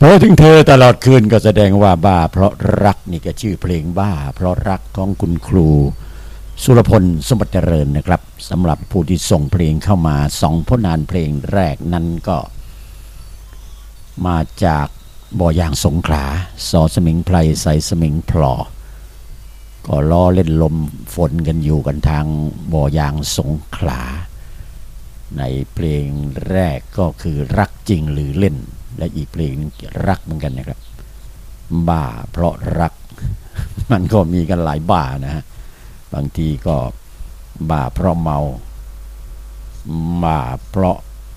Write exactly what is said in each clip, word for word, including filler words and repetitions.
พอถึงเธอตลอดคืนก็แสดงว่าบ้าเพราะรักนี่ก็ชื่อเพลงบ้าเพราะรักของคุณครูสุรพลสมบัติเจริญนะครับสำหรับผู้ที่ส่งเพลงเข้ามาสองผลงานเพลงแรกนั้นก็มาจากบ่อยางสงขลาสอสมิงไพรใสสมิงพลอก็ล้อเล่นลมฝนกันอยู่กันทางบ่อยางสงขลาในเพลงแรกก็คือรักจริงหรือเล่นและอีกเพลงรักเหมือนกันนะครับบ้าเพราะรักมันก็มีกันหลายบ้านะฮะบางทีก็บ้าเพราะเมาบ้าเพราะ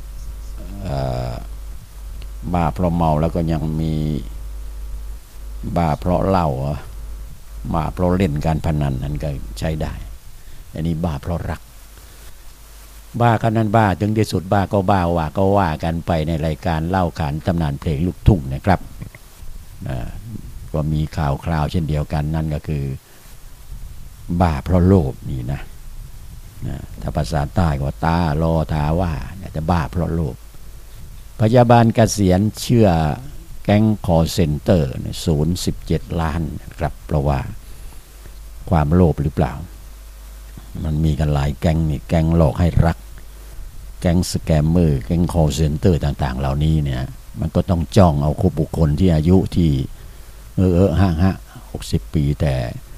บ้าเพราะเมาแล้วก็ยังมีบ้าเพราะเหล้าบ้าเพราะเล่นการพนันนั่นก็ใช้ได้อันนี้บ้าเพราะรักบ้ากันนั้นบ้าถึงที่สุดบ้าก็บ้าว่าก็ว่ากันไปในรายการเล่าขานตำนานเพลงลูกทุ่งนะครับก็มีข่าวคราวเช่นเดียวกันนั่นก็คือบ้าเพราะโลภนี่นะถ้าภาษาใต้ก็ตาลอทาว่าจะบ้าเพราะโลภพยาบาลเกษียณเชื่อแก๊งคอเซ็นเตอร์ศูนย์สิบเจ็ดล้านครับเพราะว่าความโลภหรือเปล่ามันมีกันหลายแก๊งนี่แก๊งหลอกให้รักแก๊งสแกมเมอร์แก๊งคอลเซ็นเตอร์ต่างๆเหล่านี้เนี่ยมันก็ต้องจ้องเอาคู่บุคคลที่อายุที่เออเออห้าห้าหกสิบปีแต่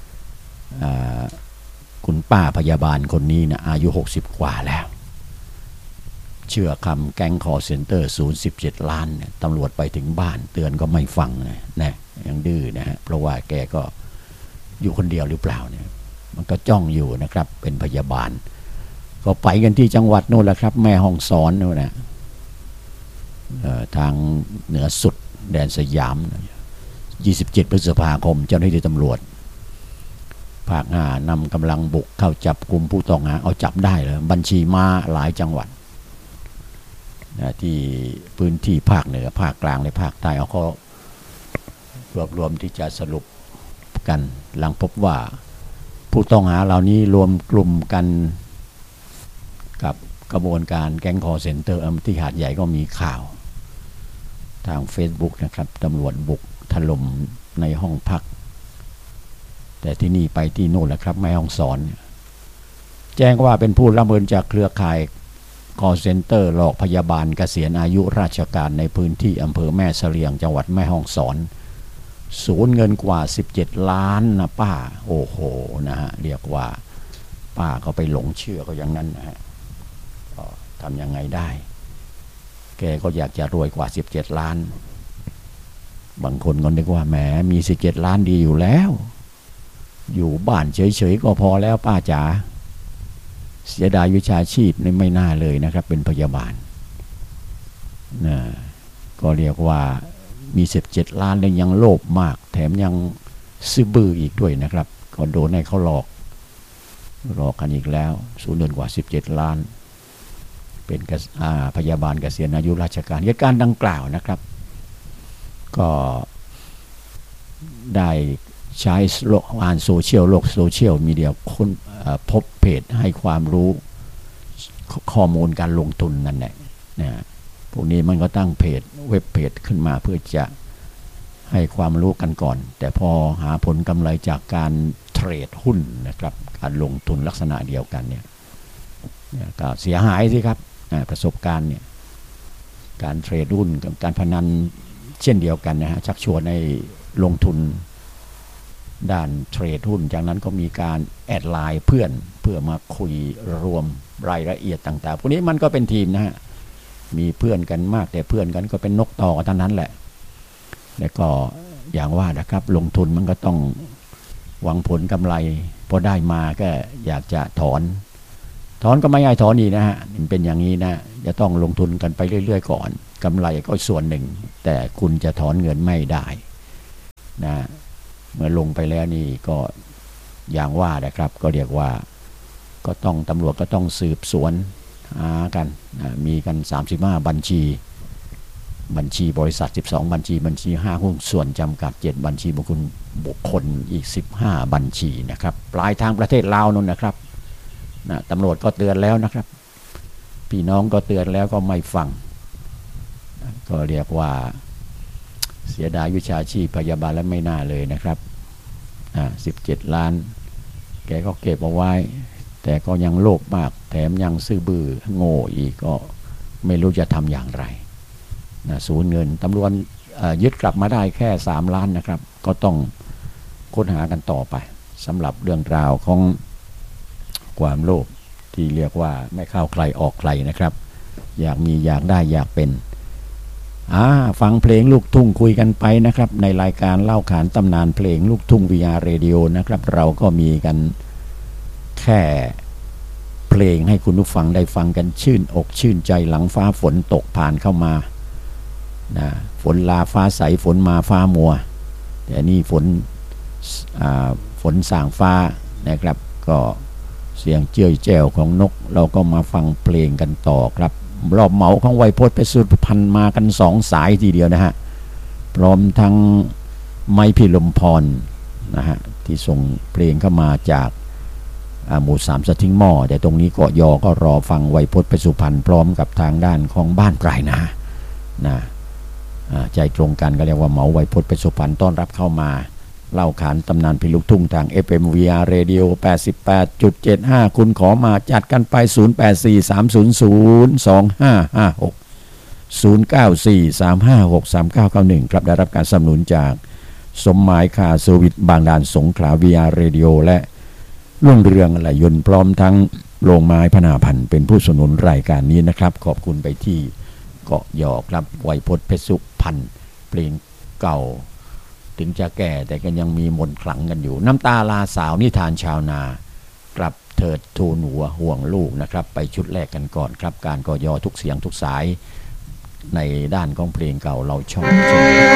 คุณป้าพยาบาลคนนี้นะอายุหกสิบกว่าแล้วเชื่อคำแก๊งคอลเซ็นเตอร์ศูนย์สิบเจ็ดล้านตำรวจไปถึงบ้านเตือนก็ไม่ฟังนะนะยังดื้อนะฮะเพราะว่าแกก็อยู่คนเดียวหรือเปล่าเนี่ยมันก็จ้องอยู่นะครับเป็นพยาบาลก็ไปกันที่จังหวัดโน่นแหละครับแม่ฮ่องสอนโน่นนะทางเหนือสุดแดนสยามยี่สิบเจ็ดพฤษภาคมเจ้าหน้าที่ตำรวจภาคห้านำกำลังบุกเข้าจับกลุ่มผู้ต้องหาเอาจับได้เลยบัญชีม้าหลายจังหวัดนะที่พื้นที่ภาคเหนือภาคกลางและภาคใต้เอาเขารวบรวมที่จะสรุปกันหลังพบว่าผู้ต้องหาเหล่านี้รวมกลุ่มกันกับกระบวนการแก๊งคอลเซ็นเตอร์ที่หาดใหญ่ก็มีข่าวทาง Facebook นะครับตำรวจบุกถล่มในห้องพักแต่ที่นี่ไปที่โน่นแหละครับแม่ฮ่องสอนแจ้งว่าเป็นผู้ละเมินจากเครือข่ายคอลเซ็นเตอร์หลอกพยาบาลเกษียณอายุราชการในพื้นที่อำเภอแม่เสลียงจังหวัดแม่ฮ่องสอนสูญเงินกว่าสิบเจ็ดล้านนะป้าโอ้โหนะฮะเรียกว่าป้าก็ไปหลงเชื่อเขาอย่างนั้นนะฮะก็ทำยังไงได้แกก็อยากจะรวยกว่าสิบเจ็ดล้านบางคนก็นึกว่าแหมมีสิบเจ็ดล้านดีอยู่แล้วอยู่บ้านเฉยๆก็พอแล้วป้าจ๋าเสียดายวิชาชีพนี่ไม่น่าเลยนะครับเป็นพยาบาลนะก็เรียกว่ามีสิบเจ็ดล้านแล้วยังโลภมากแถมยังซื่อบื้ออีกด้วยนะครับก็โดนให้เขาหลอกหลอกกันอีกแล้วสูญเงินกว่าสิบเจ็ดล้านเป็นพยาบาลเกษียณอายุราชการเหตุการณ์ดังกล่าวนะครับก็ได้ใช้โลกอ่านโซเชียลโลกโซเชียลมีเดียคนพบเพจให้ความรู้ข้อมูลการลงทุนนั่นแหละนะพวกนี้มันก็ตั้งเพจเว็บเพจขึ้นมาเพื่อจะให้ความรู้กันก่อนแต่พอหาผลกำไรจากการเทรดหุ้นนะครับการลงทุนลักษณะเดียวกันเนี่ยก็เสียหายสิครับประสบการณ์เนี่ยการเทรดหุ้นกับการพนันเช่นเดียวกันนะฮะชักชวนให้ลงทุนด้านเทรดหุ้นจากนั้นก็มีการแอดไลน์เพื่อนเพื่อมาคุยรวมรายละเอียดต่างๆพวกนี้มันก็เป็นทีมนะฮะมีเพื่อนกันมากแต่เพื่อนกันก็เป็นนกต่อกันทั้งนั้นแหละแล้วก็อย่างว่านะครับลงทุนมันก็ต้องหวังผลกำไรพอได้มาก็อยากจะถอนถอนก็ไม่ง่ายถอนอีกนะฮะมันเป็นอย่างนี้นะจะต้องลงทุนกันไปเรื่อยๆก่อนกำไรก็ส่วนหนึ่งแต่คุณจะถอนเงินไม่ได้นะเมื่อลงไปแล้วนี่ก็อย่างว่านะครับก็เรียกว่าก็ต้องตำรวจก็ต้องสืบสวนหากันนะมีกันสามสิบห้าบัญชีบัญชีบริษัทสิบสองบัญชีบัญชีห้าหุ้นส่วนจำกัดเจ็ดบัญชีบุคคลบุคคลอีกสิบห้าบัญชีนะครับปลายทางประเทศลาวนั่นนะครับนะตำรวจก็เตือนแล้วนะครับพี่น้องก็เตือนแล้วก็ไม่ฟังก็เรียกว่าเสียดายวิชาชีพพยาบาลแล้วไม่น่าเลยนะครับอ่าสิบเจ็ดล้านแกก็เก็บเอาไว้แต่ก็ยังโลภมากแถมยังซื่อบื้อโง่อีกก็ไม่รู้จะทำอย่างไรนะสูญเงินตำรวจยึดกลับมาได้แค่สามล้านนะครับก็ต้องค้นหากันต่อไปสำหรับเรื่องราวของความโลภที่เรียกว่าไม่เข้าใครออกใครนะครับอยากมีอยากได้อยากเป็นอ่าฟังเพลงลูกทุ่งคุยกันไปนะครับในรายการเล่าขานตำนานเพลงลูกทุ่ง วี อาร์ Radio นะครับเราก็มีกันแค่เพลงให้คุณผู้ฟังได้ฟังกันชื่นอกชื่นใจหลังฟ้าฝนตกผ่านเข้ามานะฝนลาฟ้าใสฝนมาฟ้ามัวแต่นี่ฝนฝนส่างฟ้านะครับก็เสียงเจ้ยแจ้วของนกเราก็มาฟังเพลงกันต่อครับรอบเหมาของไวยพจน์เพชรสุพรรณมากันสองสายทีเดียวนะฮะพร้อมทั้งไม้พิลมพรนะฮะที่ส่งเพลงเข้ามาจากหมู่สามสะทิ้งหม้อแต่ตรงนี้เกาะยอก็รอฟังไวยพจน์เพชรสุพรรณพร้อมกับทางด้านของบ้านปลายนานะใจตรงกันก็เรียกว่าเหมาไวยพจน์เพชรสุพรรณต้อนรับเข้ามาเล่าขานตำนานเพลงลูกทุ่งทาง เอฟ เอ็ม วี อาร์ Radio แปดสิบแปดจุดเจ็ดห้า คุณขอมาจัดกันไปศูนย์ แปด สี่ สาม ศูนย์ ศูนย์ สอง ห้า ห้า หก ศูนย์ เก้า สี่ สาม ห้า หก สาม เก้า เก้า หนึ่งครับได้รับการสนับสนุนจากสมหมายคาเซอร์วิสบางด่านสงขลา วี อาร์ Radio และรุ่งเรืองอะไหล่ยนต์พร้อมทั้งโรงไม้พนาพันธ์เป็นผู้สนับสนุนรายการนี้นะครับขอบคุณไปที่เกาะยอครับไวยพจน์เพชรสุพรรณเพลงเก่าถึงจะแก่แต่ก็ยังมีมนต์ขลังกันอยู่น้ำตาลาสาวนิทานชาวนากลับเถิดทูลหัวห่วงลูกนะครับไปชุดแรกกันก่อนครับการกยอทุกเสียงทุกสายในด้านของเพลงเก่าเราชอบ